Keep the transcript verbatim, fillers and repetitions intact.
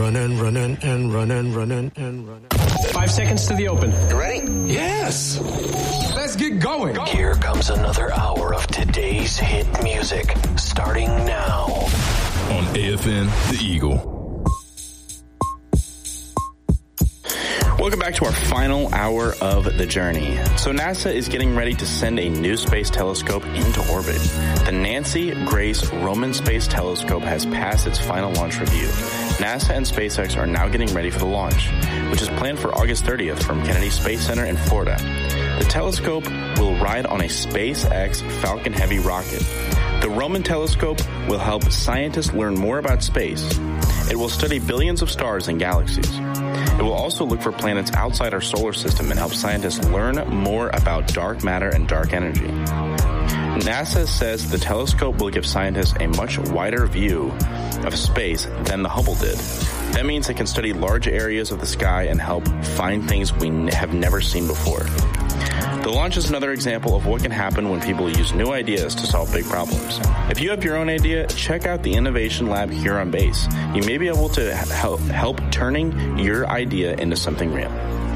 Running, running, and running, running, and running. Five seconds to the open. You ready? Yes. Let's get going. Go. Here comes another hour of today's hit music, starting now. On A F N, The Eagle. Welcome back to our final hour of the journey. So NASA is getting ready to send a new space telescope into orbit. The Nancy Grace Roman Space Telescope has passed its final launch review. NASA and SpaceX are now getting ready for the launch, which is planned for August thirtieth from Kennedy Space Center in Florida. The telescope will ride on a SpaceX Falcon Heavy rocket. The Roman telescope will help scientists learn more about space. It will study billions of stars and galaxies. It will also look for planets outside our solar system and help scientists learn more about dark matter and dark energy. NASA says the telescope will give scientists a much wider view of space than the Hubble did. That means it can study large areas of the sky and help find things we have never seen before. The launch is another example of what can happen when people use new ideas to solve big problems. If you have your own idea, check out the Innovation Lab here on base. You may be able to help, help turning your idea into something real.